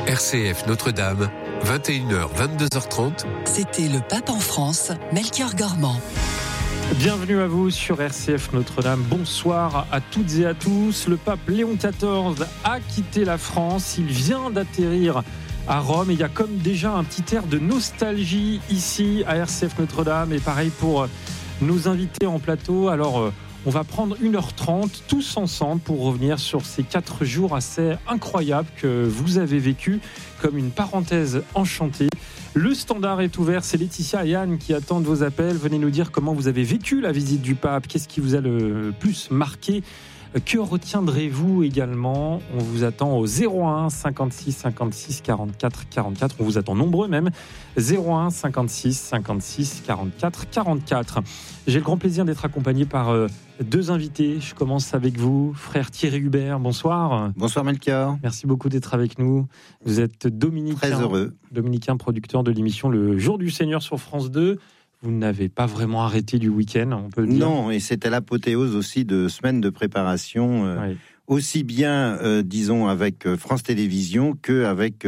RCF Notre-Dame, 21h, 22h30. C'était le pape en France, Melchior Gormand. Bienvenue à vous sur RCF Notre-Dame. Bonsoir à toutes et à tous. Le pape Léon XIV a quitté la France. Il vient d'atterrir à Rome et il y a comme déjà un petit air de nostalgie ici à RCF Notre-Dame. Et pareil pour nos invités en plateau. Alors, on va prendre 1h30 tous ensemble pour revenir sur ces 4 jours assez incroyables que vous avez vécu comme une parenthèse enchantée. Le standard est ouvert, c'est Laetitia et Anne qui attendent vos appels. Venez nous dire comment vous avez vécu la visite du pape, qu'est-ce qui vous a le plus marqué. Que retiendrez-vous également ? On vous attend au 01 56 56 44 44. On vous attend nombreux même. 01 56 56 44 44. J'ai le grand plaisir d'être accompagné par 2 invités. Je commence avec vous, frère Thierry Hubert. Bonsoir. Bonsoir Melchior. Merci beaucoup d'être avec nous. Vous êtes dominicain. Très heureux. Dominicain, producteur de l'émission Le Jour du Seigneur sur France 2. Vous n'avez pas vraiment arrêté du week-end, on peut le dire. Non, et c'était l'apothéose aussi de semaines de préparation, Oui. aussi bien, disons, avec France Télévisions qu'avec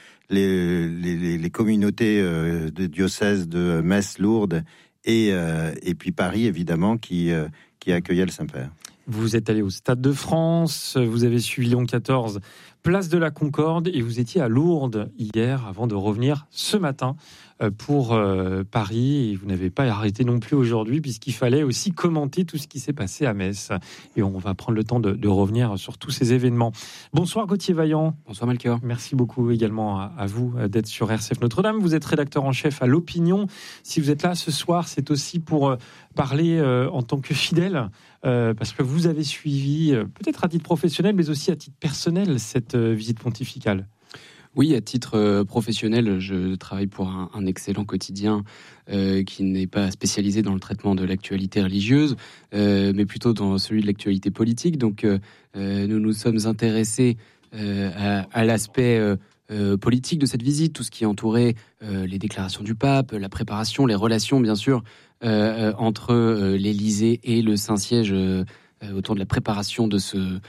les communautés de diocèses de Metz, Lourdes et puis Paris, évidemment, qui accueillait le Saint-Père. Vous êtes allé au Stade de France, vous avez suivi Léon XIV, place de la Concorde, et vous étiez à Lourdes hier avant de revenir ce matin pour Paris. Et vous n'avez pas arrêté non plus aujourd'hui puisqu'il fallait aussi commenter tout ce qui s'est passé à Metz. Et on va prendre le temps de revenir sur tous ces événements. Bonsoir Gauthier Vaillant. Bonsoir Melchior. Merci beaucoup également à vous d'être sur RCF Notre-Dame. Vous êtes rédacteur en chef à l'Opinion. Si vous êtes là ce soir, c'est aussi pour parler en tant que fidèle, parce que vous avez suivi, peut-être à titre professionnel, mais aussi à titre personnel, cette visite pontificale. Oui, à titre professionnel, je travaille pour un excellent quotidien qui n'est pas spécialisé dans le traitement de l'actualité religieuse, mais plutôt dans celui de l'actualité politique. Donc, nous nous sommes intéressés à l'aspect politique de cette visite, tout ce qui entourait les déclarations du pape, la préparation, les relations, bien sûr, entre l'Élysée et le Saint-Siège autour de la préparation de ce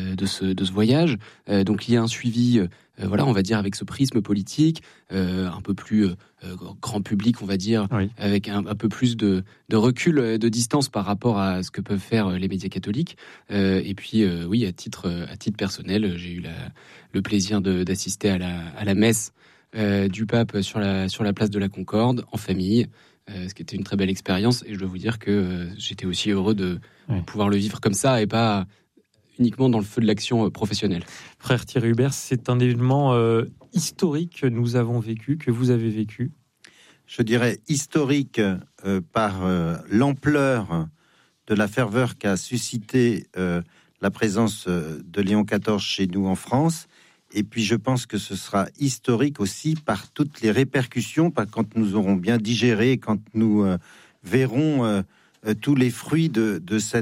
voyage. Donc il y a un suivi, on va dire avec ce prisme politique, un peu plus grand public, on va dire, oui, avec un peu plus de recul, de distance par rapport à ce que peuvent faire les médias catholiques. Et puis oui, à titre personnel, j'ai eu le plaisir d'assister à la messe du pape sur la place de la Concorde en famille. Ce qui était une très belle expérience, et je dois vous dire que j'étais aussi heureux de pouvoir le vivre comme ça et pas uniquement dans le feu de l'action professionnelle. Frère Thierry Hubert, c'est un événement historique que nous avons vécu, que vous avez vécu. Je dirais historique par l'ampleur de la ferveur qu'a suscité la présence de Léon XIV chez nous en France. Et puis je pense que ce sera historique aussi par toutes les répercussions, quand nous aurons bien digéré, quand nous verrons tous les fruits de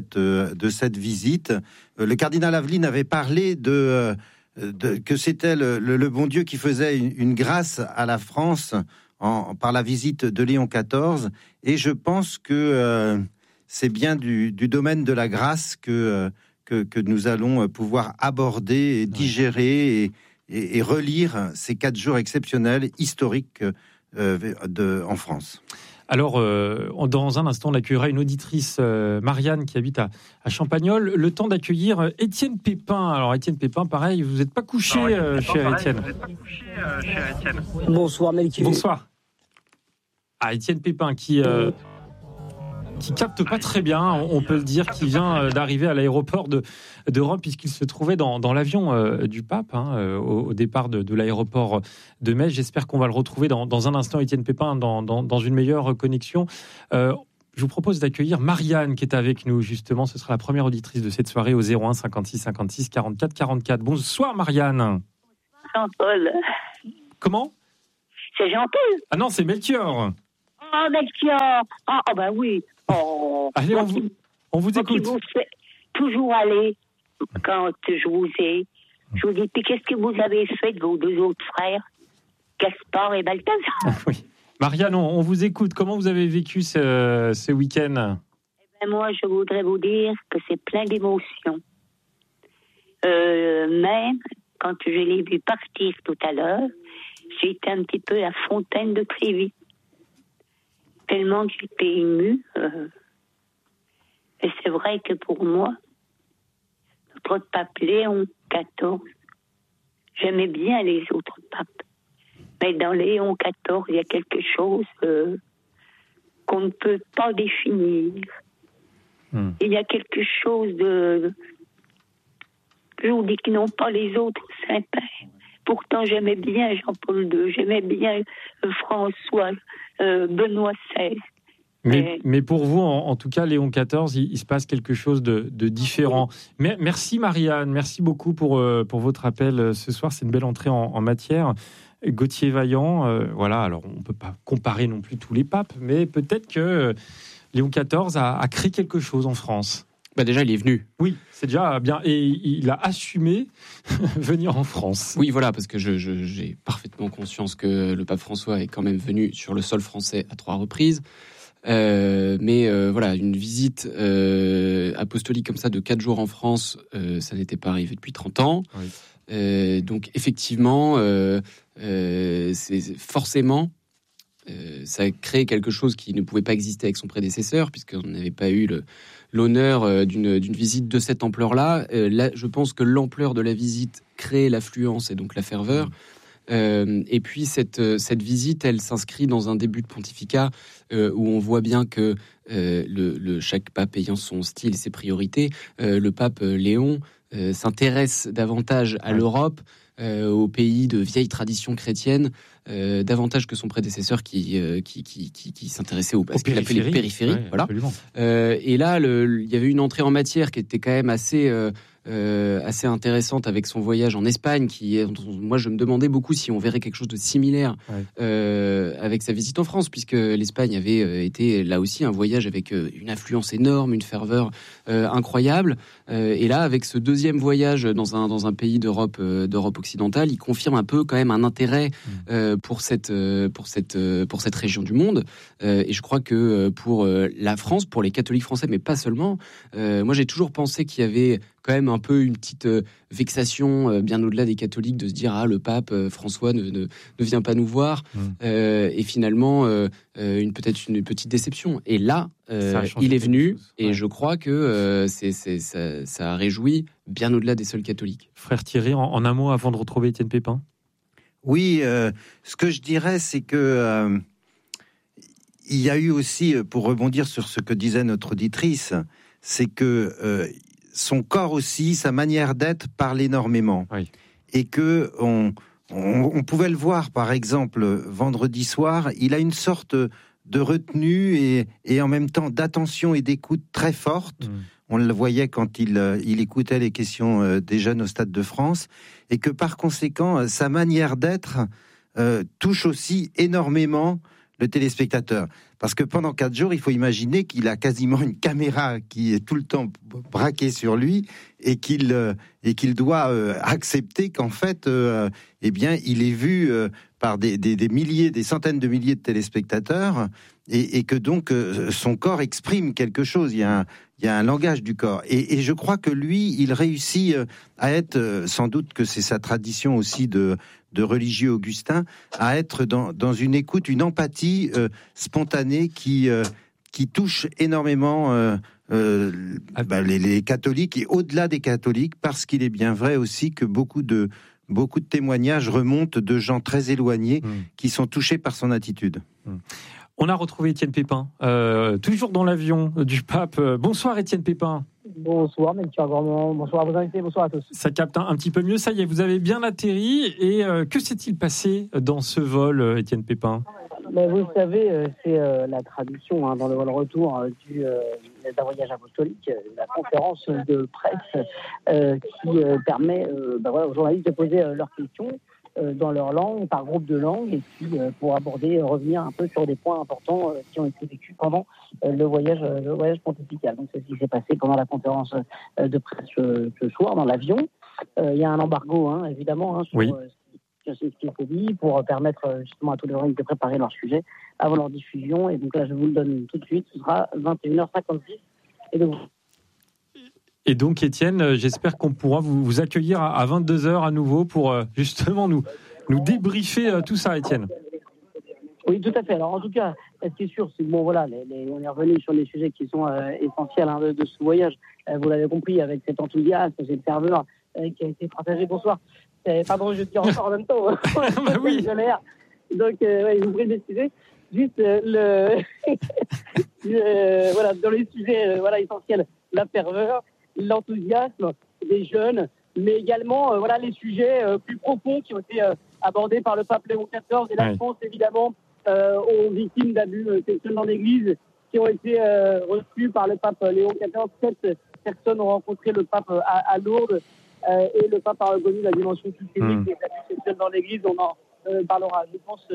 cette visite. Le cardinal Aveline avait parlé que c'était le bon Dieu qui faisait une grâce à la France par la visite de Léon XIV. Et je pense que c'est bien du domaine de la grâce que nous allons pouvoir aborder et digérer et relire ces 4 jours exceptionnels, historiques en France. Alors, dans un instant, on accueillera une auditrice, Marianne, qui habite à Champagnole. Le temps d'accueillir Étienne Pépin. Alors, Étienne Pépin, pareil, vous n'êtes pas couché, cher Étienne. Bonsoir, Melchior. Bonsoir. Étienne Pépin, qui capte pas très bien, on peut le dire, qui vient d'arriver à l'aéroport de Rome, puisqu'il se trouvait dans l'avion du pape, au départ de l'aéroport de Metz. J'espère qu'on va le retrouver dans un instant, Étienne Pépin, dans une meilleure connexion. Je vous propose d'accueillir Marianne, qui est avec nous, justement. Ce sera la première auditrice de cette soirée au 01 56 56 44 44. Bonsoir, Marianne. Jean-Paul. Comment ? C'est Jean-Paul. Ah non, c'est Melchior. Oh, Melchior. Bah oui. Oh. Allez, on vous écoute. Vous faites toujours aller quand je vous ai. Je vous dis, puis qu'est-ce que vous avez fait de vos 2 autres frères, Gaspard et Balthazar? Oui. Marianne, on vous écoute. Comment vous avez vécu ce week-end? Moi, je voudrais vous dire que c'est plein d'émotions. Mais quand je l'ai vu partir tout à l'heure, c'était un petit peu la fontaine de Trévi. Tellement que j'étais émue. Et c'est vrai que pour moi, notre pape Léon XIV, j'aimais bien les autres papes. Mais dans Léon XIV, il y a quelque chose qu'on ne peut pas définir. Il y a quelque chose de... Je vous dis qu'ils n'ont pas les autres saints-pères. Pourtant, j'aimais bien Jean-Paul II, j'aimais bien François, Benoît XVI. Mais pour vous, en tout cas, Léon XIV, il se passe quelque chose de différent. Merci Marianne, merci beaucoup pour votre appel ce soir. C'est une belle entrée en matière. Gauthier Vaillant, voilà, alors on ne peut pas comparer non plus tous les papes, mais peut-être que Léon XIV a créé quelque chose en France. Déjà, il est venu. Oui, c'est déjà bien. Et il a assumé venir en France. Oui, voilà, parce que j'ai parfaitement conscience que le pape François est quand même venu sur le sol français à 3 reprises. Mais voilà, une visite apostolique comme ça de 4 jours en France, ça n'était pas arrivé depuis 30 ans. Oui. Donc effectivement, c'est forcément... ça a créé quelque chose qui ne pouvait pas exister avec son prédécesseur, puisqu'on n'avait pas eu l'honneur d'une visite de cette ampleur-là. Là, je pense que l'ampleur de la visite crée l'affluence et donc la ferveur. Et puis cette visite, elle s'inscrit dans un début de pontificat où on voit bien que chaque pape ayant son style et ses priorités, le pape Léon s'intéresse davantage à l'Europe, aux pays de vieille tradition chrétienne, davantage que son prédécesseur qui s'intéressait à ce qu'il appelait les périphéries. Ouais, voilà. Et là, il y avait une entrée en matière qui était quand même assez intéressante avec son voyage en Espagne. Moi, je me demandais beaucoup si on verrait quelque chose de similaire avec sa visite en France, puisque l'Espagne avait été là aussi un voyage avec une influence énorme, une ferveur incroyable. Et là, avec ce deuxième voyage dans un pays d'Europe occidentale, il confirme un peu quand même un intérêt pour cette région du monde. Et je crois que pour la France, pour les catholiques français, mais pas seulement, moi j'ai toujours pensé qu'il y avait quand même un peu une petite vexation bien au-delà des catholiques de se dire le pape François ne vient pas nous voir et finalement peut-être une petite déception. Et là il est venu et je crois que ça a réjoui bien au-delà des seuls catholiques. Frère Thierry, en un mot avant de retrouver Étienne Pépin. Oui, ce que je dirais, c'est que il y a eu aussi, pour rebondir sur ce que disait notre auditrice, c'est que son corps aussi, sa manière d'être parle énormément. Oui. Et que on pouvait le voir, par exemple, vendredi soir, il a une sorte de retenue et en même temps d'attention et d'écoute très forte. On le voyait quand il écoutait les questions des jeunes au Stade de France, et que par conséquent, sa manière d'être touche aussi énormément le téléspectateur. Parce que pendant 4 jours, il faut imaginer qu'il a quasiment une caméra qui est tout le temps braquée sur lui et qu'il doit accepter qu'en fait, il est vu par des milliers, des centaines de milliers de téléspectateurs et que donc son corps exprime quelque chose. Il y a un langage du corps. Et je crois que lui, il réussit à être, sans doute que c'est sa tradition aussi de religieux augustin, à être dans une écoute, une empathie spontanée qui touche énormément les catholiques et au-delà des catholiques, parce qu'il est bien vrai aussi que beaucoup de témoignages remontent de gens très éloignés qui sont touchés par son attitude. On a retrouvé Étienne Pépin, toujours dans l'avion du pape. Bonsoir Étienne Pépin. Bonsoir Melchior Gormand, bonsoir à vos invités, bonsoir à tous. Ça capte un petit peu mieux, ça y est, vous avez bien atterri. Et que s'est-il passé dans ce vol, Étienne Pépin ? Mais vous le savez, c'est la tradition dans le vol retour d'un voyage apostolique, la conférence de presse qui permet aux journalistes de poser leurs questions dans leur langue, par groupe de langues, et puis pour revenir un peu sur des points importants qui ont été vécus pendant le voyage pontifical. Donc c'est ce qui s'est passé pendant la conférence de presse ce soir dans l'avion. Il y a un embargo, évidemment, sur ce qui est dit, pour permettre justement à tous les journalistes de préparer leur sujet avant leur diffusion. Et donc là, je vous le donne tout de suite, ce sera 21h56. Et donc... Et donc, Étienne, j'espère qu'on pourra vous accueillir à 22h à nouveau pour justement nous débriefer tout ça, Étienne. Oui, tout à fait. Alors, en tout cas, ce qui est sûr, c'est que bon, voilà, on est revenu sur les sujets qui sont essentiels de ce voyage. Vous l'avez compris, avec cet enthousiasme, cette ferveur qui a été partagée. Bonsoir. Pardon, je tire encore en même temps. Bah oui. Donc, je vous prie d'excuser. Juste voilà, dans les sujets essentiels, la ferveur, l'enthousiasme des jeunes, mais également les sujets plus profonds qui ont été abordés par le pape Léon XIV et la France, évidemment, aux victimes d'abus sexuels dans l'Église qui ont été reçus par le pape Léon XIV. 7 personnes ont rencontré le pape à Lourdes et le pape a reconnu la dimension systémique des abus sexuels dans l'Église. On en parlera, je pense,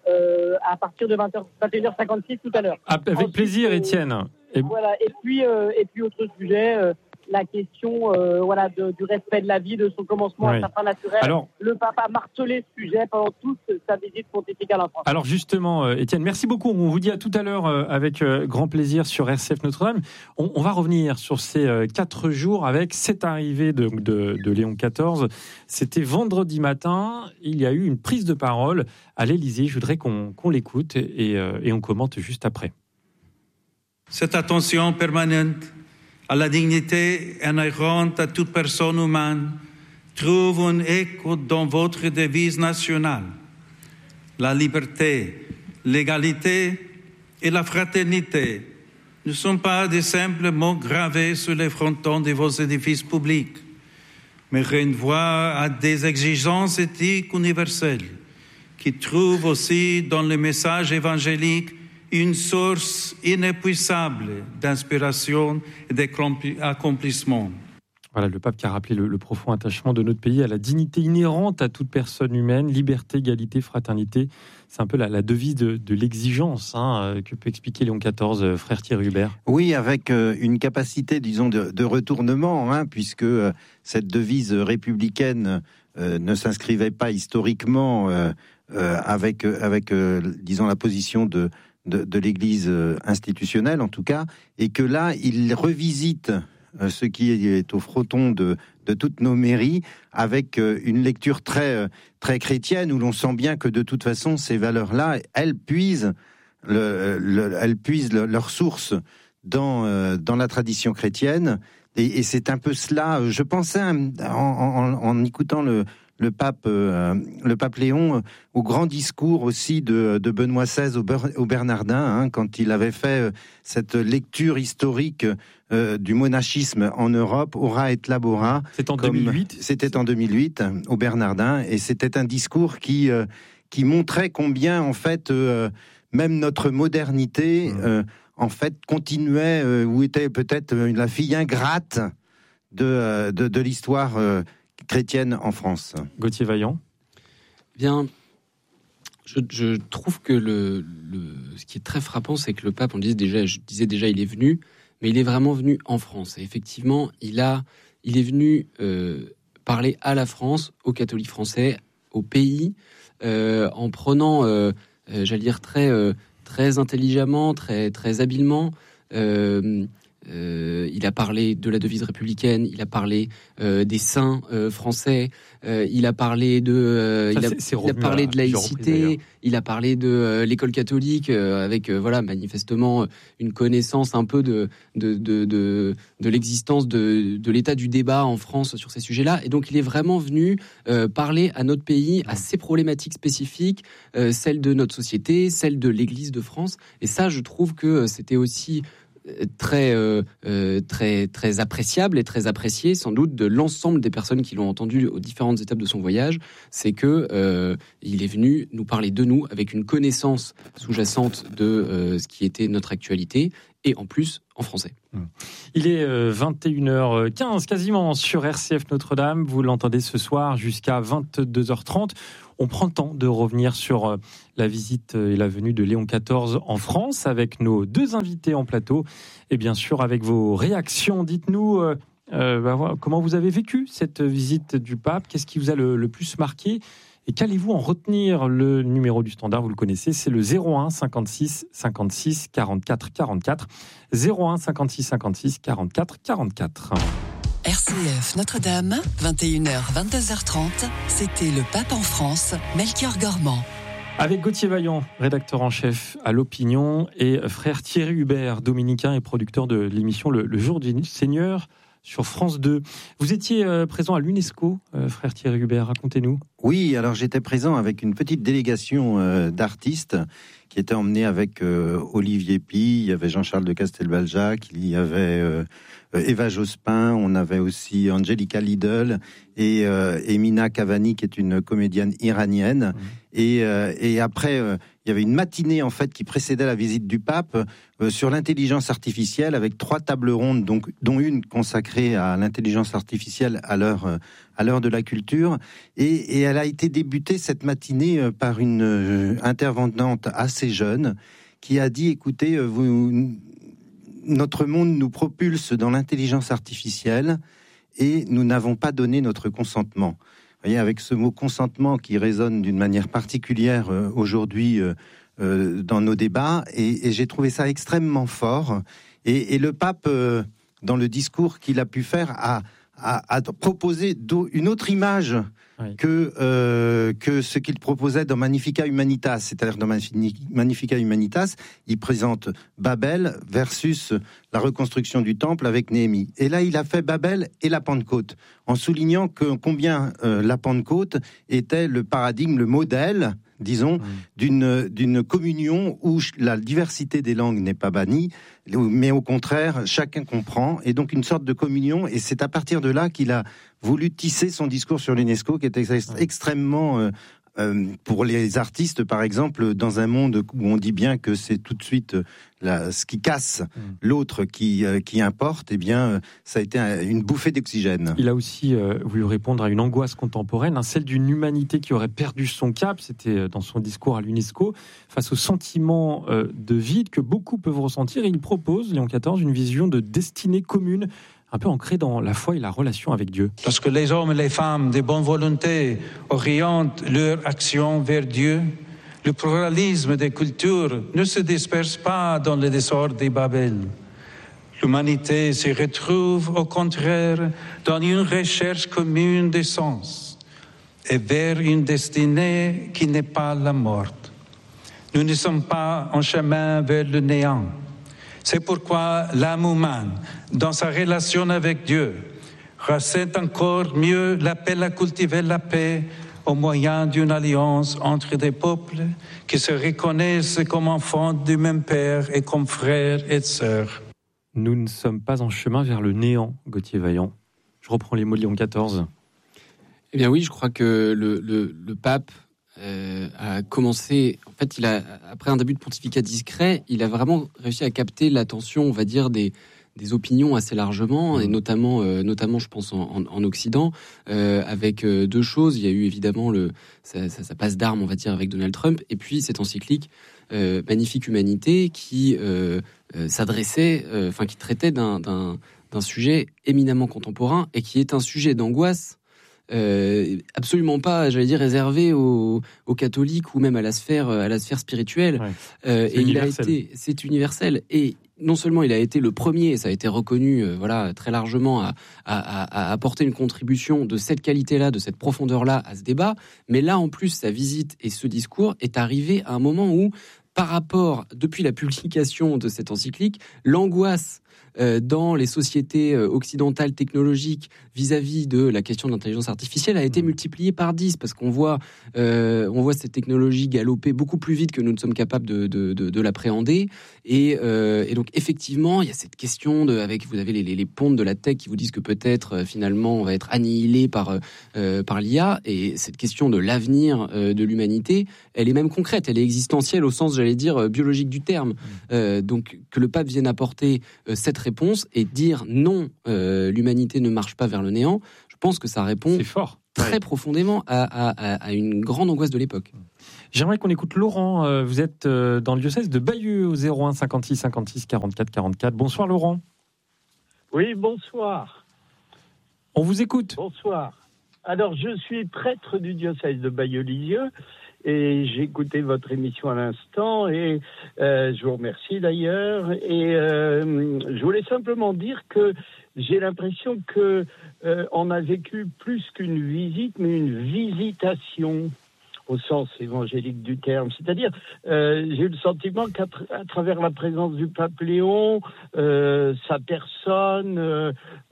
à partir de 21h56 tout à l'heure. Avec ensuite, plaisir, Étienne. Voilà, et puis autre sujet, la question du respect de la vie, de son commencement à sa fin naturelle. Alors, le pape a martelé ce sujet pendant toute sa visite pontificale en France. Alors justement, Étienne, merci beaucoup. On vous dit à tout à l'heure avec grand plaisir sur RCF Notre-Dame. On va revenir sur ces 4 jours avec cette arrivée de Léon XIV. C'était vendredi matin. Il y a eu une prise de parole à l'Élysée. Je voudrais qu'on l'écoute et on commente juste après. Cette attention permanente à la dignité inhérente à toute personne humaine trouve un écho dans votre devise nationale. La liberté, l'égalité et la fraternité ne sont pas de simples mots gravés sur les frontons de vos édifices publics, mais renvoient à des exigences éthiques universelles qui trouvent aussi dans le message évangélique une source inépuisable d'inspiration et d'accomplissement. Voilà, le pape qui a rappelé le profond attachement de notre pays à la dignité inhérente à toute personne humaine, liberté, égalité, fraternité. C'est un peu la devise de l'exigence que peut expliquer Léon XIV, frère Thierry Hubert. Oui, avec une capacité, disons, de retournement, puisque cette devise républicaine ne s'inscrivait pas historiquement avec disons, la position de l'Église institutionnelle, en tout cas, et que là, il revisite ce qui est au frotton de toutes nos mairies, avec une lecture très, très chrétienne, où l'on sent bien que de toute façon, ces valeurs-là, elles puisent leur source dans la tradition chrétienne, et c'est un peu cela. Je pensais, en écoutant le pape Léon, au grand discours aussi de Benoît XVI au Bernardin, quand il avait fait cette lecture historique du monachisme en Europe, Ora et Labora. C'était en 2008. C'était en 2008 au Bernardin, et c'était un discours qui montrait combien en fait même notre modernité en fait continuait ou était peut-être la fille ingrate de l'histoire chrétienne en France. Gauthier Vaillant. Bien, je trouve que ce qui est très frappant, c'est que le pape, je disais déjà, il est venu, mais il est vraiment venu en France. Et effectivement, il est venu parler à la France, aux catholiques français, au pays, en prenant, j'allais dire très intelligemment, très habilement. Il a parlé de la devise républicaine, il a parlé des saints français, il a parlé de laïcité, il a parlé de l'école catholique avec manifestement une connaissance un peu de l'existence de l'état du débat en France sur ces sujets-là. Et donc il est vraiment venu parler à notre pays, à ses problématiques spécifiques, celles de notre société, celles de l'Église de France. Et ça, je trouve que c'était aussi très appréciable et très apprécié sans doute de l'ensemble des personnes qui l'ont entendu aux différentes étapes de son voyage, c'est que il est venu nous parler de nous avec une connaissance sous-jacente de ce qui était notre actualité, et en plus en français. Il est 21h15 quasiment sur RCF Notre-Dame. Vous l'entendez ce soir jusqu'à 22h30. On prend le temps de revenir sur la visite et la venue de Léon XIV en France avec nos 2 invités en plateau et bien sûr avec vos réactions. Dites-nous comment vous avez vécu cette visite du pape. Qu'est-ce qui vous a le plus marqué? Et qu'allez-vous en retenir? Le numéro du standard, vous le connaissez, c'est le 01 56 56 44 44. 01 56 56 44 44. RCF Notre-Dame, 21h, 22h30, c'était le Pape en France, Melchior Gormand. Avec Gauthier Vaillant, rédacteur en chef à l'Opinion, et frère Thierry Hubert, dominicain et producteur de l'émission Le Jour du Seigneur sur France 2. Vous étiez présent à l'UNESCO, frère Thierry Hubert, racontez-nous. Oui, alors j'étais présent avec une petite délégation d'artistes qui était emmenée avec Olivier Py, il y avait Jean-Charles de Castelbaljac, il y avait Eva Jospin, on avait aussi Angelica Lidl et Mina Cavani qui est une comédienne iranienne. Et après, il y avait une matinée en fait qui précédait la visite du pape sur l'intelligence artificielle avec 3 tables rondes, donc, dont une consacrée à l'intelligence artificielle à l'heure de la culture. Et elle a été débutée cette matinée par une intervenante assez jeune qui a dit, écoutez, notre monde nous propulse dans l'intelligence artificielle et nous n'avons pas donné notre consentement. Vous voyez, avec ce mot consentement qui résonne d'une manière particulière aujourd'hui dans nos débats, et j'ai trouvé ça extrêmement fort. Et le pape, dans le discours qu'il a pu faire, a proposé une autre image que ce qu'il proposait dans Magnificat Humanitas. C'est-à-dire dans Magnificat Humanitas, il présente Babel versus la reconstruction du temple avec Néhémie. Et là, il a fait Babel et la Pentecôte, en soulignant combien la Pentecôte était le paradigme, le modèle, disons, d'une communion où la diversité des langues n'est pas bannie, mais au contraire, chacun comprend, et donc une sorte de communion, et c'est à partir de là qu'il a voulu tisser son discours sur l'UNESCO, qui était extrêmement... pour les artistes, par exemple, dans un monde où on dit bien que c'est tout de suite ce qui casse l'autre qui importe, eh bien, ça a été une bouffée d'oxygène. Il a aussi voulu répondre à une angoisse contemporaine, celle d'une humanité qui aurait perdu son cap, c'était dans son discours à l'UNESCO, face au sentiment de vide que beaucoup peuvent ressentir. Et il propose, Léon XIV, une vision de destinée commune, un peu ancré dans la foi et la relation avec Dieu. Lorsque les hommes et les femmes de bonne volonté orientent leur action vers Dieu, le pluralisme des cultures ne se disperse pas dans le désordre des Babel. L'humanité se retrouve au contraire dans une recherche commune de sens et vers une destinée qui n'est pas la mort. Nous ne sommes pas en chemin vers le néant. C'est pourquoi l'âme humaine, dans sa relation avec Dieu, recette encore mieux l'appel à cultiver la paix au moyen d'une alliance entre des peuples qui se reconnaissent comme enfants du même Père et comme frères et sœurs. Nous ne sommes pas en chemin vers le néant, Gauthier Vaillant. Je reprends les mots de Léon XIV. Eh bien oui, je crois que le pape a commencé, en fait, après un début de pontificat discret, il a vraiment réussi à capter l'attention, on va dire, des opinions assez largement, et notamment je pense en Occident, avec 2 choses. Il y a eu évidemment sa passe d'armes, on va dire, avec Donald Trump, et puis cette encyclique Magnifique Humanité qui s'adressait, qui traitait d'un sujet éminemment contemporain et qui est un sujet d'angoisse. Absolument pas, j'allais dire, réservé aux catholiques ou même à la sphère spirituelle. Ouais. C'est universel. Et non seulement il a été le premier, et ça a été reconnu, très largement, à apporter une contribution de cette qualité-là, de cette profondeur-là à ce débat, mais là, en plus, sa visite et ce discours est arrivé à un moment où, par rapport, depuis la publication de cette encyclique, l'angoisse dans les sociétés occidentales technologiques vis-à-vis de la question de l'intelligence artificielle a été multipliée par 10, parce qu'on voit cette technologie galoper beaucoup plus vite que nous ne sommes capables de l'appréhender. Et donc effectivement, il y a cette question vous avez les pontes de la tech qui vous disent que peut-être finalement on va être annihilé par l'IA, et cette question de l'avenir de l'humanité, elle est même concrète, elle est existentielle au sens, j'allais dire, biologique du terme. Donc que le pape vienne apporter cette réponse et dire non, l'humanité ne marche pas vers le néant, je pense que ça répond très profondément à une grande angoisse de l'époque. J'aimerais qu'on écoute Laurent. Vous êtes dans le diocèse de Bayeux au 01 56 56 44 44. Bonsoir Laurent. Oui, bonsoir. On vous écoute. Bonsoir. Alors, je suis prêtre du diocèse de Bayeux-Lisieux et j'ai écouté votre émission à l'instant et je vous remercie d'ailleurs. Et je voulais simplement dire que j'ai l'impression que on a vécu plus qu'une visite, mais une visitation au sens évangélique du terme. C'est-à-dire, j'ai eu le sentiment qu'à travers la présence du pape Léon, sa personne,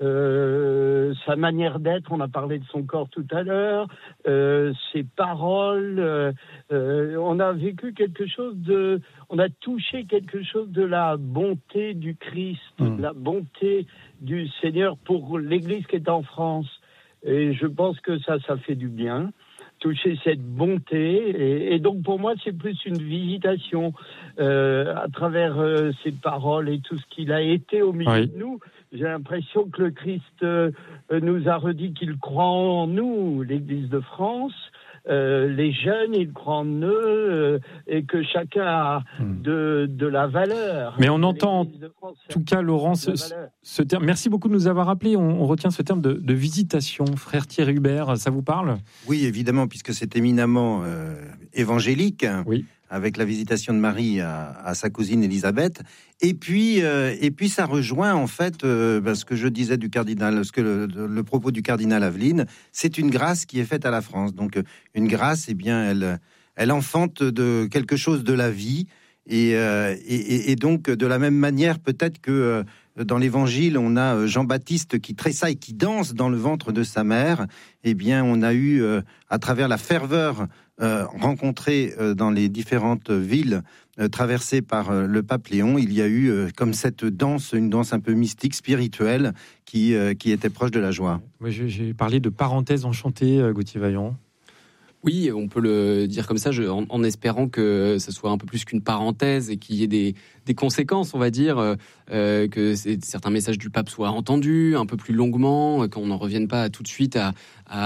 sa manière d'être, on a parlé de son corps tout à l'heure, ses paroles, on a vécu quelque chose on a touché quelque chose de la bonté du Christ, de la bonté du Seigneur pour l'Église qui est en France. Et je pense que ça fait du bien. Toucher cette bonté, et donc pour moi c'est plus une visitation à travers ses paroles et tout ce qu'il a été au milieu de nous. J'ai l'impression que le Christ nous a redit qu'il croit en nous, l'Église de France. Les jeunes, ils croient en eux, et que chacun a de la valeur. Mais on entend, en tout cas, Laurent, ce terme. Merci beaucoup de nous avoir rappelé. On retient ce terme de visitation. Frère Thierry Hubert, ça vous parle ? Oui, évidemment, puisque c'est éminemment évangélique. Oui. Avec la visitation de Marie à sa cousine Élisabeth, et puis ça rejoint en fait ce que je disais du cardinal, le propos du cardinal Aveline, c'est une grâce qui est faite à la France. Donc une grâce, eh bien, elle enfante de quelque chose de la vie, et donc de la même manière peut-être que dans l'Évangile, on a Jean-Baptiste qui tressaille, qui danse dans le ventre de sa mère. Eh bien, on a eu, à travers la ferveur rencontrée dans les différentes villes traversées par le pape Léon, il y a eu comme cette danse, une danse un peu mystique, spirituelle, qui était proche de la joie. Moi, j'ai parlé de parenthèse enchantée, Gauthier Vaillant. Oui, on peut le dire comme ça, en espérant que ce soit un peu plus qu'une parenthèse et qu'il y ait des conséquences, on va dire, que certains messages du pape soient entendus un peu plus longuement, qu'on n'en revienne pas tout de suite à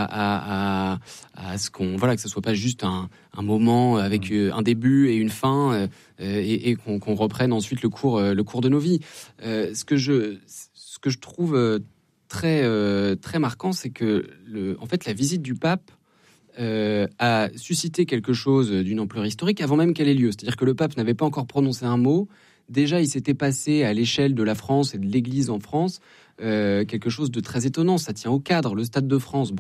ce que ce soit pas juste un moment avec un début et une fin, et qu'on reprenne ensuite le cours de nos vies. Ce que je trouve très marquant, c'est que en fait la visite du pape a suscité quelque chose d'une ampleur historique avant même qu'elle ait lieu. C'est-à-dire que le pape n'avait pas encore prononcé un mot. Déjà, il s'était passé à l'échelle de la France et de l'Église en France quelque chose de très étonnant. Ça tient au cadre. Le Stade de France,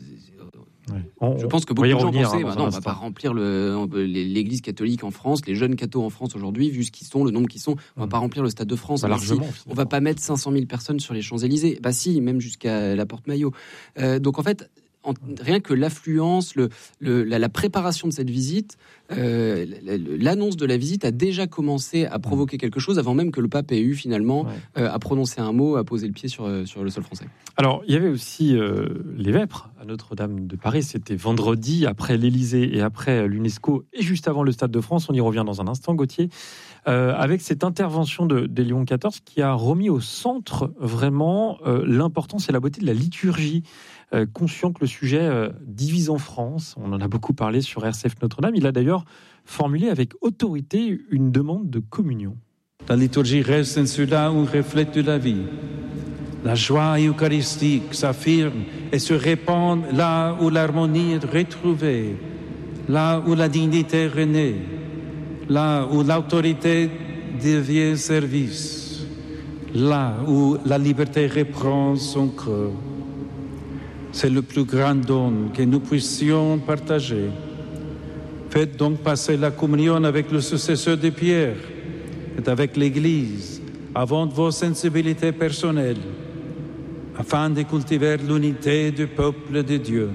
je pense que beaucoup de gens pensaient on ne va pas remplir l'Église catholique en France, les jeunes cathos en France aujourd'hui, vu ce qu'ils sont, le nombre qu'ils sont, on ne va pas remplir le Stade de France. Largement, on ne va pas mettre 500 000 personnes sur les Champs-Élysées. Si, même jusqu'à la Porte Maillot. Donc en fait, rien que l'affluence, la préparation de cette visite, l'annonce de la visite a déjà commencé à provoquer quelque chose avant même que le pape ait eu finalement à prononcer un mot, à poser le pied sur le sol français. Alors, il y avait aussi les Vêpres à Notre-Dame de Paris. C'était vendredi, après l'Élysée et après l'UNESCO, et juste avant le Stade de France. On y revient dans un instant, Gauthier. Avec cette intervention de Léon XIV qui a remis au centre vraiment l'importance et la beauté de la liturgie. Conscient que le sujet divise en France, on en a beaucoup parlé sur RCF Notre-Dame. Il a d'ailleurs formulé avec autorité une demande de communion. La liturgie reste cela un reflet de la vie. La joie eucharistique s'affirme et se répand là où l'harmonie est retrouvée, là où la dignité renaît, là où l'autorité devient service, là où la liberté reprend son cœur. C'est le plus grand don que nous puissions partager. Faites donc passer la communion avec le successeur de Pierre et avec l'Église avant vos sensibilités personnelles, afin de cultiver l'unité du peuple de Dieu.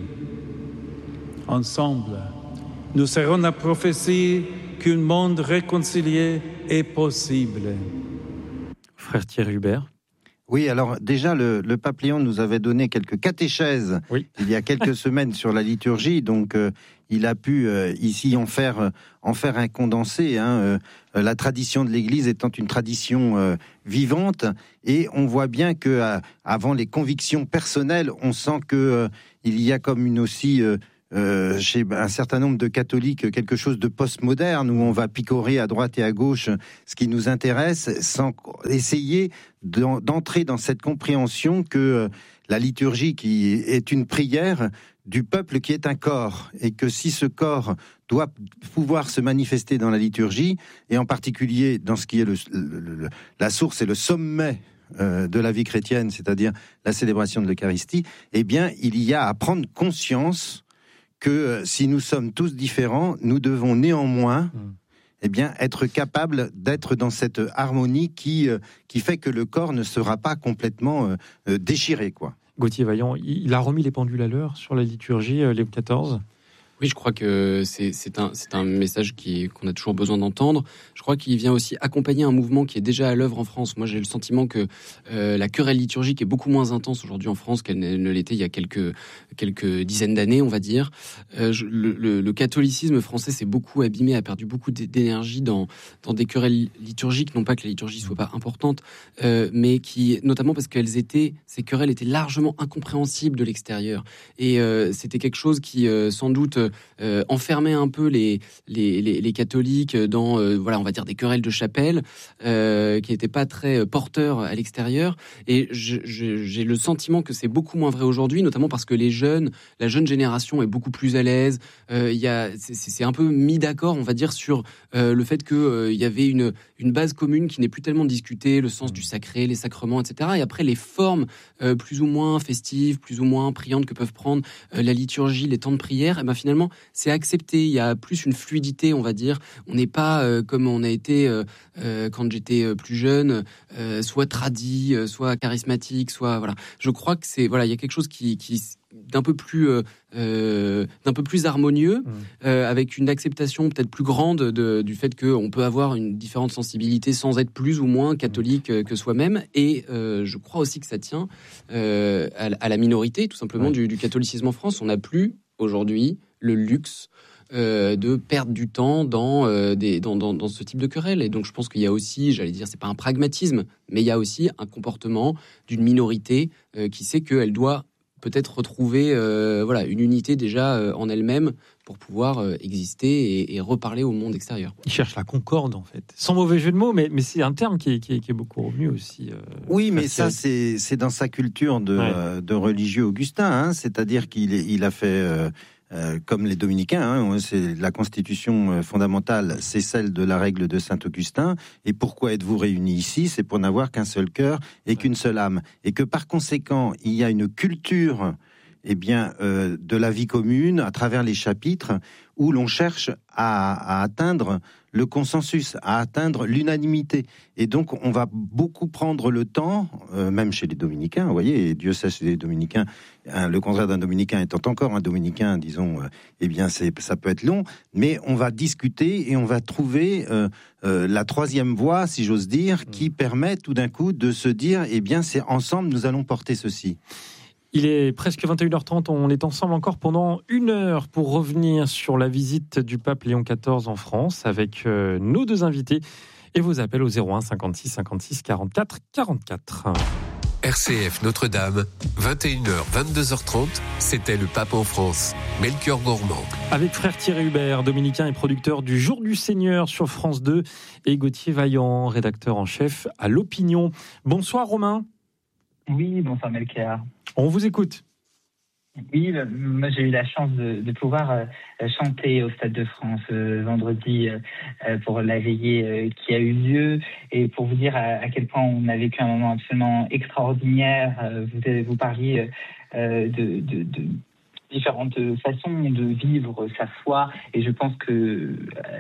Ensemble, nous serons la prophétie qu'un monde réconcilié est possible. Frère Thierry Hubert. Oui, alors déjà, le pape Léon nous avait donné quelques catéchèses il y a quelques semaines sur la liturgie, donc il a pu ici en faire un condensé, la tradition de l'Église étant une tradition vivante, et on voit bien que avant les convictions personnelles, on sent que il y a comme une aussi chez un certain nombre de catholiques quelque chose de postmoderne où on va picorer à droite et à gauche ce qui nous intéresse sans essayer d'entrer dans cette compréhension que la liturgie qui est une prière du peuple qui est un corps, et que si ce corps doit pouvoir se manifester dans la liturgie, et en particulier dans ce qui est la source et le sommet de la vie chrétienne, c'est-à-dire la célébration de l'Eucharistie, eh bien, il y a à prendre conscience que si nous sommes tous différents, nous devons néanmoins eh bien, être capables d'être dans cette harmonie qui fait que le corps ne sera pas complètement déchiré, quoi. Gauthier Vaillant, il a remis les pendules à l'heure sur la liturgie, Léon XIV. Oui, je crois que c'est un message qu'on a toujours besoin d'entendre. Je crois qu'il vient aussi accompagner un mouvement qui est déjà à l'œuvre en France. Moi, j'ai le sentiment que la querelle liturgique est beaucoup moins intense aujourd'hui en France qu'elle ne l'était il y a quelques dizaines d'années, on va dire. Le catholicisme français s'est beaucoup abîmé, a perdu beaucoup d'énergie dans des querelles liturgiques. Non pas que la liturgie soit pas importante, mais qui, notamment parce ces querelles étaient largement incompréhensibles de l'extérieur. Et c'était quelque chose qui, sans doute, enfermer un peu les catholiques dans on va dire des querelles de chapelle qui n'étaient pas très porteurs à l'extérieur. Et j'ai le sentiment que c'est beaucoup moins vrai aujourd'hui, notamment parce que la jeune génération est beaucoup plus à l'aise. C'est un peu mis d'accord, on va dire, sur le fait que il y avait une base commune qui n'est plus tellement discutée, le sens du sacré, les sacrements, etc. Et après, les formes plus ou moins festives, plus ou moins priantes que peuvent prendre la liturgie, les temps de prière, et ben finalement, c'est accepté. Il y a plus une fluidité, on va dire. On n'est pas comme on a été quand j'étais plus jeune, soit tradi, soit charismatique, soit voilà. Je crois que il y a quelque chose qui d'un peu plus harmonieux, avec une acceptation peut-être plus grande du fait qu'on peut avoir une différente sensibilité sans être plus ou moins catholique que soi-même. Et je crois aussi que ça tient à la minorité, tout simplement, du catholicisme en France. On n'a plus aujourd'hui le luxe de perdre du temps dans ce type de querelle. Et donc je pense qu'il y a aussi, j'allais dire, c'est pas un pragmatisme, mais il y a aussi un comportement d'une minorité qui sait qu'elle doit peut-être retrouver une unité déjà en elle-même pour pouvoir exister et reparler au monde extérieur. Il cherche la concorde, en fait. Sans mauvais jeu de mots, mais c'est un terme qui est beaucoup revenu aussi. Oui, mais ça, c'est dans sa culture de religieux augustin, hein, c'est-à-dire qu'il a fait... comme les dominicains, c'est la constitution fondamentale, c'est celle de la règle de Saint-Augustin. Et pourquoi êtes-vous réunis ici ? C'est pour n'avoir qu'un seul cœur et qu'une seule âme. Et que par conséquent, il y a une culture de la vie commune à travers les chapitres où l'on cherche à atteindre le consensus, à atteindre l'unanimité. Et donc, on va beaucoup prendre le temps, même chez les dominicains, vous voyez, et Dieu sait chez les dominicains, le contraire d'un dominicain étant encore un dominicain, disons, ça peut être long, mais on va discuter et on va trouver la troisième voie, si j'ose dire, qui permet tout d'un coup de se dire, c'est ensemble, nous allons porter ceci. Il est presque 21h30, on est ensemble encore pendant 1 heure pour revenir sur la visite du pape Léon XIV en France avec nos deux invités et vos appels au 01 56 56 44 44. RCF Notre-Dame, 21h, 22h30, c'était le pape en France, Melchior Gormand. Avec frère Thierry Hubert, dominicain et producteur du Jour du Seigneur sur France 2, et Gauthier Vaillant, rédacteur en chef à l'Opinion. Bonsoir Romain. Oui, bonsoir Melchior. On vous écoute. Oui, moi j'ai eu la chance de pouvoir chanter au Stade de France vendredi pour la veillée qui a eu lieu, et pour vous dire à quel point on a vécu un moment absolument extraordinaire. Vous parliez de différentes façons de vivre sa foi, et je pense que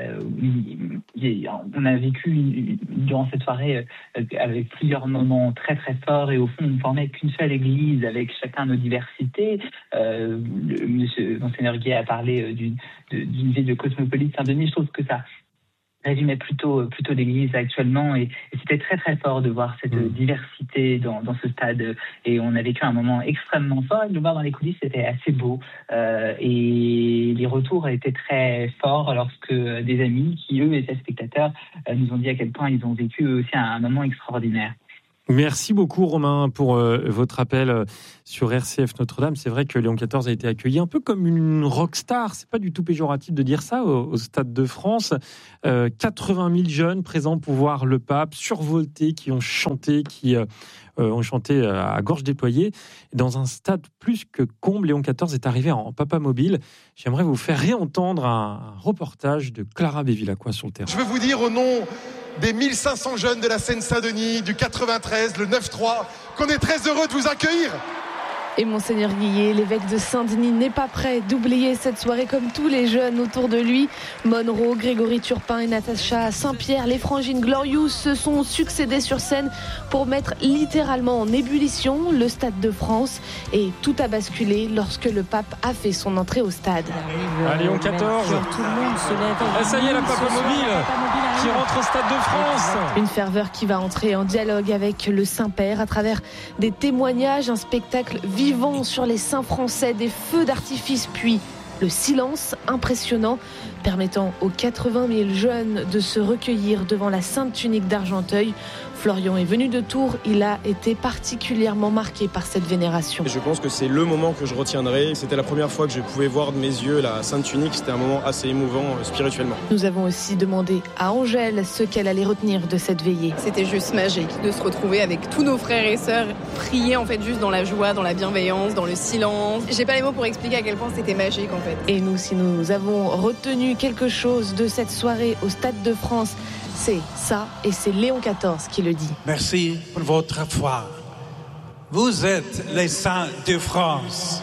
on a vécu durant cette soirée avec plusieurs moments très très forts, et au fond on ne formait qu'une seule église avec chacun nos diversités. Monseigneur Gué a parlé d'une ville de cosmopolite Saint-Denis. Je trouve que ça résumait plutôt l'église actuellement, et c'était très très fort de voir cette diversité dans ce stade, et on a vécu un moment extrêmement fort. Et de le voir dans les coulisses, c'était assez beau, et les retours étaient très forts lorsque des amis qui eux étaient spectateurs nous ont dit à quel point ils ont vécu eux aussi un moment extraordinaire. Merci beaucoup Romain pour votre appel sur RCF Notre-Dame. C'est vrai que Léon XIV a été accueilli un peu comme une rockstar. C'est pas du tout péjoratif de dire ça au Stade de France. 80 000 jeunes présents pour voir le pape, survoltés, qui ont chanté, à gorge déployée. Dans un stade plus que comble, Léon XIV est arrivé en papa mobile. J'aimerais vous faire réentendre un reportage de Clara Bévilacqua sur le terrain. Je veux vous dire au nom des 1500 jeunes de la Seine-Saint-Denis, du 93, le 9-3, qu'on est très heureux de vous accueillir. Et Monseigneur Guillet, l'évêque de Saint-Denis, n'est pas prêt d'oublier cette soirée comme tous les jeunes autour de lui. Monroe, Grégory Turpin et Natacha Saint-Pierre, les frangines Glorious se sont succédés sur scène pour mettre littéralement en ébullition le Stade de France. Et tout a basculé lorsque le pape a fait son entrée au stade. Léon XIV. Tout le monde se lève. Ah, ça y est, la Papa Mobile qui rentre au Stade de France. Une ferveur qui va entrer en dialogue avec le Saint-Père à travers des témoignages, un spectacle vivant sur les saints français, des feux d'artifice, puis le silence impressionnant permettant aux 80 000 jeunes de se recueillir devant la Sainte Tunique d'Argenteuil. Florian est venu de Tours, il a été particulièrement marqué par cette vénération. Je pense que c'est le moment que je retiendrai. C'était la première fois que je pouvais voir de mes yeux la Sainte Tunique. C'était un moment assez émouvant spirituellement. Nous avons aussi demandé à Angèle ce qu'elle allait retenir de cette veillée. C'était juste magique de se retrouver avec tous nos frères et sœurs, prier en fait juste dans la joie, dans la bienveillance, dans le silence. J'ai pas les mots pour expliquer à quel point c'était magique en fait. Et nous, si nous avons retenu quelque chose de cette soirée au Stade de France, c'est ça, et c'est Léon XIV qui le dit. Merci pour votre foi. Vous êtes les saints de France.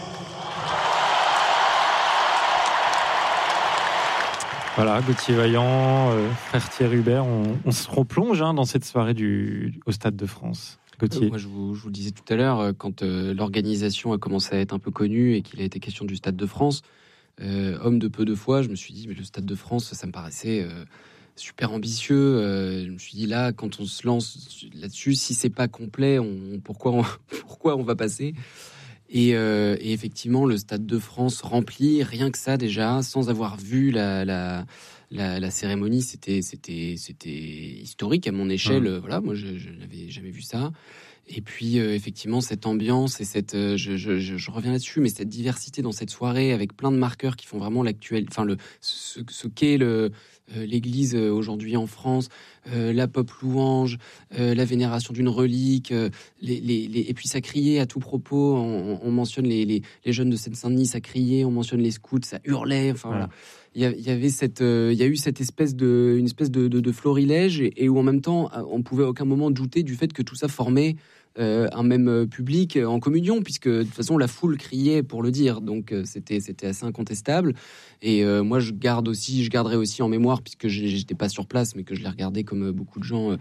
Voilà, Gauthier Vaillant, frère Thierry Hubert, on se replonge dans cette soirée au Stade de France. Gauthier. Moi, je vous le disais tout à l'heure, quand l'organisation a commencé à être un peu connue et qu'il a été question du Stade de France, homme de peu de foi, je me suis dit, mais le Stade de France, ça me paraissait super ambitieux. Je me suis dit, là, quand on se lance là-dessus, si c'est pas complet, pourquoi on va passer ? Et effectivement, le Stade de France rempli, rien que ça déjà, sans avoir vu la cérémonie, c'était historique à mon échelle. Voilà, moi, je n'avais jamais vu ça. Et puis effectivement cette ambiance et je reviens là-dessus, mais cette diversité dans cette soirée avec plein de marqueurs qui font vraiment ce qu'est l'Église aujourd'hui en France, la pop louange, la vénération d'une relique, et puis ça criait à tout propos. On mentionne les jeunes de Seine-Saint-Denis, ça criait. On mentionne les scouts, ça hurlait. Enfin voilà. Il y a eu cette espèce de florilège et où en même temps on pouvait à aucun moment douter du fait que tout ça formait un même public en communion, puisque de toute façon la foule criait pour le dire, donc c'était assez incontestable. Et moi je garderai aussi en mémoire, puisque j'étais pas sur place mais que je l'ai regardé comme beaucoup de gens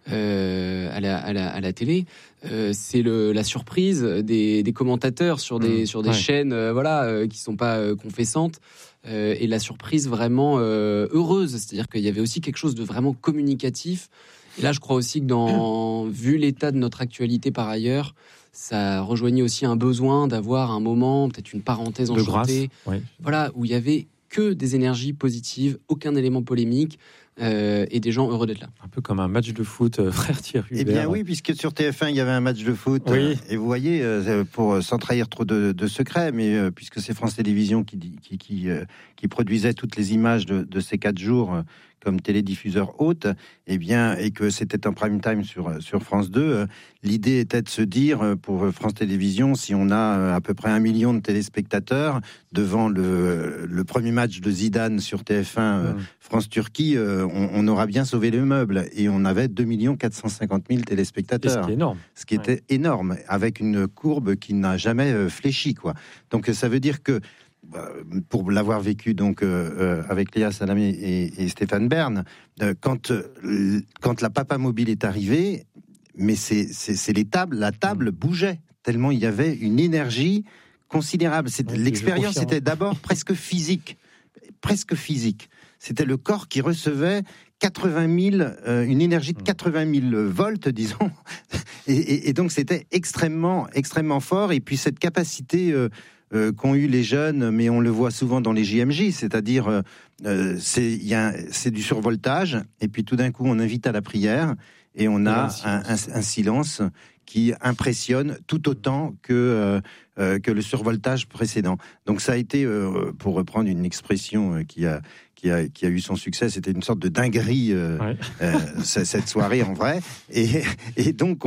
à la télé, c'est la surprise des commentateurs sur des chaînes qui sont pas confessantes. Et la surprise vraiment heureuse, c'est-à-dire qu'il y avait aussi quelque chose de vraiment communicatif. Et là, je crois aussi que vu l'état de notre actualité par ailleurs, ça rejoignait aussi un besoin d'avoir un moment, peut-être une parenthèse enchantée, voilà, où il y avait que des énergies positives, aucun élément polémique. Et des gens heureux d'être là. Un peu comme un match de foot, frère Thierry Hubert. Eh bien oui, puisque sur TF1 il y avait un match de foot, et vous voyez, pour sans trahir trop de secrets, mais puisque c'est France Télévisions qui produisait toutes les images de ces 4 jours comme télédiffuseur hôte, et que c'était un prime time sur France 2, l'idée était de se dire, pour France Télévisions, si on a à peu près 1 million de téléspectateurs devant le premier match de Zidane sur TF1 France-Turquie, on aura bien sauvé le meuble. Et on avait 2 450 000 téléspectateurs. Ce qui est énorme. Ce qui était énorme, avec une courbe qui n'a jamais fléchi, quoi. Donc ça veut dire que, pour l'avoir vécu donc avec Léa Salamé et Stéphane Bern, quand la Papa Mobile est arrivée, mais la table bougeait tellement il y avait une énergie considérable. L'expérience était d'abord presque physique. C'était le corps qui recevait une énergie de 80 000 volts, disons. Et donc c'était extrêmement, extrêmement fort. Et puis cette capacité qu'ont eu les jeunes, mais on le voit souvent dans les JMJ, c'est-à-dire c'est du survoltage. Et puis tout d'un coup, on invite à la prière et on a un silence qui impressionne tout autant que le survoltage précédent. Donc ça a été, pour reprendre une expression qui a eu son succès, c'était une sorte de dinguerie cette soirée en vrai. Et donc